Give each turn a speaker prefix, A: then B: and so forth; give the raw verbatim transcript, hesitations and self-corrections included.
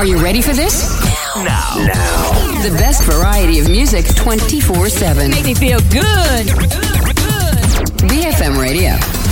A: Are you ready for this?
B: Now. Now.
A: The best variety of music twenty-four seven.
C: Make me feel good. Good.
A: B F M Radio.